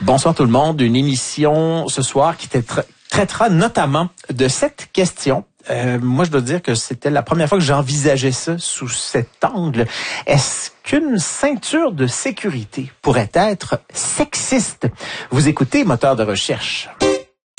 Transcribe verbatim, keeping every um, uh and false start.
Bonsoir tout le monde. Une émission ce soir qui traitera notamment de cette question. Euh, moi, je dois dire que c'était la première fois que j'envisageais ça sous cet angle. Est-ce qu'une ceinture de sécurité pourrait être sexiste? Vous écoutez Moteur de recherche.